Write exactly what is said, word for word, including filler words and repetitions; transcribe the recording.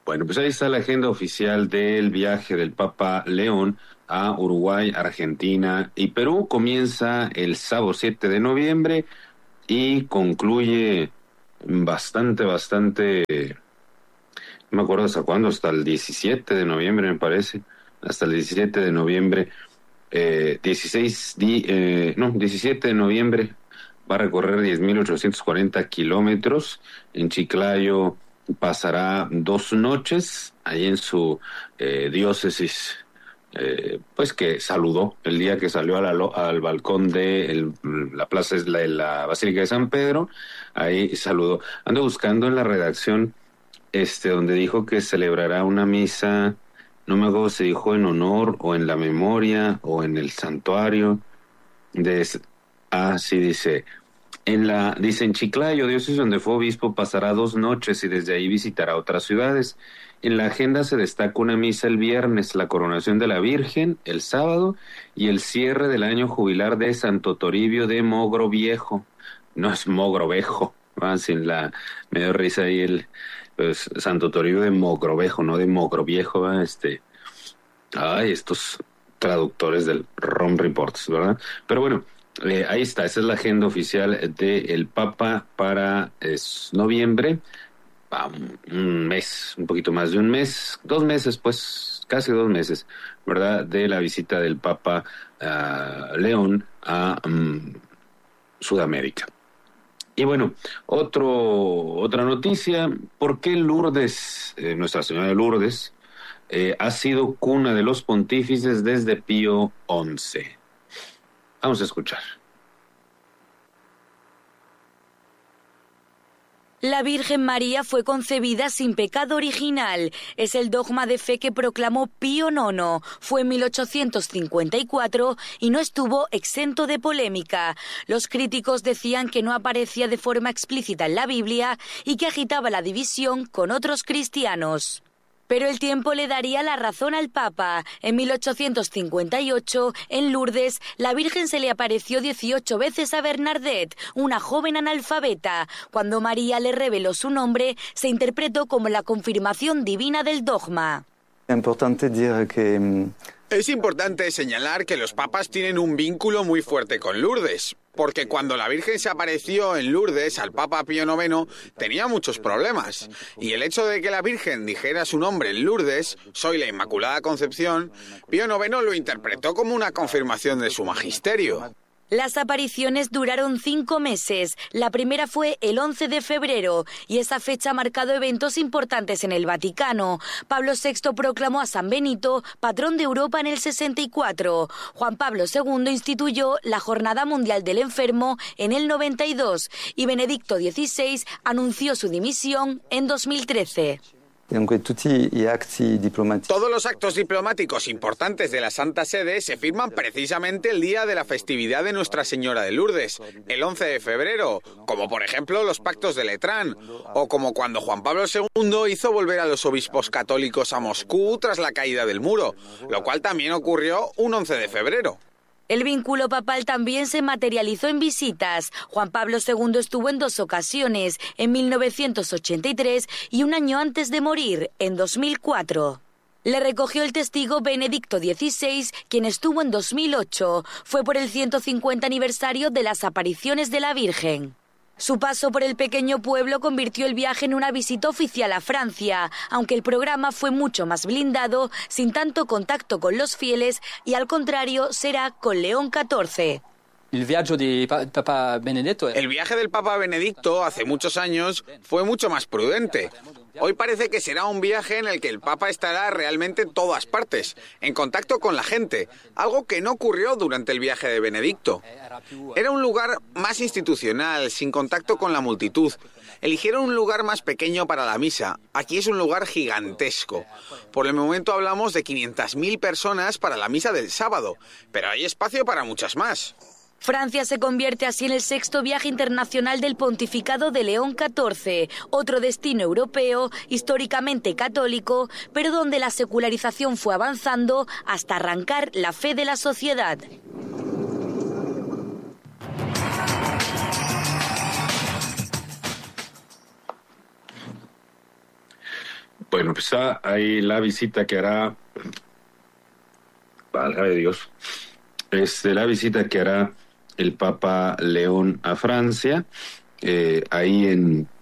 Bueno, pues ahí está la agenda oficial del viaje del Papa León a Uruguay, Argentina y Perú. Comienza el sábado siete de noviembre y concluye bastante, bastante, no me acuerdo hasta cuándo, hasta el diecisiete de noviembre me parece, hasta el diecisiete de noviembre, eh, dieciséis, di, eh, no, diecisiete de noviembre va a recorrer diez mil ochocientos cuarenta kilómetros. En Chiclayo pasará dos noches, ahí en su eh, diócesis, eh, pues que saludó el día que salió a la, al balcón de el, la plaza, la, la Basílica de San Pedro, ahí saludó. Ando buscando en la redacción este donde dijo que celebrará una misa, no me acuerdo si dijo en honor o en la memoria o en el santuario de... Ah, sí, dice, en la, dice en Chiclayo, diócesis donde fue obispo, pasará dos noches y desde ahí visitará otras ciudades. En la agenda se destaca una misa el viernes, la coronación de la Virgen el sábado y el cierre del año jubilar de Santo Toribio de Mogrovejo. No es Mogrovejo, ¿va? Sin la, me dio risa ahí el, pues, Santo Toribio de Mogrovejo, no de Mogroviejo, ¿va? Este, ay, estos traductores del R O M Reports, ¿verdad? Pero bueno, Eh, ahí está, esa es la agenda oficial del Papa para es, noviembre, ah, un mes, un poquito más de un mes, dos meses, pues casi dos meses, ¿verdad? De la visita del Papa uh, León a um, Sudamérica. Y bueno, otro, otra noticia, ¿por qué Lourdes, eh, Nuestra Señora de Lourdes, eh, ha sido cuna de los pontífices desde Pío once? Vamos a escuchar. La Virgen María fue concebida sin pecado original. Es el dogma de fe que proclamó Pío nono. Fue en mil ochocientos cincuenta y cuatro y no estuvo exento de polémica. Los críticos decían que no aparecía de forma explícita en la Biblia y que agitaba la división con otros cristianos. Pero el tiempo le daría la razón al Papa. En mil ochocientos cincuenta y ocho, en Lourdes, la Virgen se le apareció dieciocho veces a Bernadette, una joven analfabeta. Cuando María le reveló su nombre, se interpretó como la confirmación divina del dogma. Importante decir que... Es importante señalar que los papas tienen un vínculo muy fuerte con Lourdes, porque cuando la Virgen se apareció en Lourdes al Papa Pío noveno tenía muchos problemas, y el hecho de que la Virgen dijera su nombre en Lourdes, soy la Inmaculada Concepción, Pío noveno lo interpretó como una confirmación de su magisterio. Las apariciones duraron cinco meses. La primera fue el once de febrero y esa fecha ha marcado eventos importantes en el Vaticano. Pablo sexto proclamó a San Benito patrón de Europa en el sesenta y cuatro. Juan Pablo segundo instituyó la Jornada Mundial del Enfermo en el noventa y dos y Benedicto dieciséis anunció su dimisión en dos mil trece. Todos los actos diplomáticos importantes de la Santa Sede se firman precisamente el día de la festividad de Nuestra Señora de Lourdes, el once de febrero, como por ejemplo los pactos de Letrán, o como cuando Juan Pablo segundo hizo volver a los obispos católicos a Moscú tras la caída del muro, lo cual también ocurrió un once de febrero. El vínculo papal también se materializó en visitas. Juan Pablo segundo estuvo en dos ocasiones, en mil novecientos ochenta y tres y un año antes de morir, en dos mil cuatro. Le recogió el testigo Benedicto dieciséis, quien estuvo en dos mil ocho. Fue por el ciento cincuenta aniversario de las apariciones de la Virgen. Su paso por el pequeño pueblo convirtió el viaje en una visita oficial a Francia, aunque el programa fue mucho más blindado, sin tanto contacto con los fieles y al contrario será con León catorce. El viaje de Papa Benedetto. El viaje del Papa Benedicto hace muchos años fue mucho más prudente. Hoy parece que será un viaje en el que el Papa estará realmente en todas partes, en contacto con la gente, algo que no ocurrió durante el viaje de Benedicto. Era un lugar más institucional, sin contacto con la multitud. Eligieron un lugar más pequeño para la misa. Aquí es un lugar gigantesco. Por el momento hablamos de quinientas mil personas para la misa del sábado, pero hay espacio para muchas más. Francia se convierte así en el sexto viaje internacional del pontificado de León catorce, otro destino europeo, históricamente católico, pero donde la secularización fue avanzando hasta arrancar la fe de la sociedad. Bueno, pues está ahí la visita que hará, válgame Dios, este, la visita que hará el Papa León a Francia, eh, ahí en